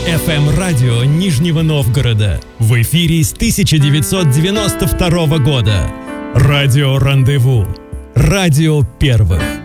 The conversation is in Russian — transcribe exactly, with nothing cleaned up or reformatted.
эф эм-радио Нижнего Новгорода. В эфире с тысяча девятьсот девяносто второго года. Радио «Рандеву». Радио первых.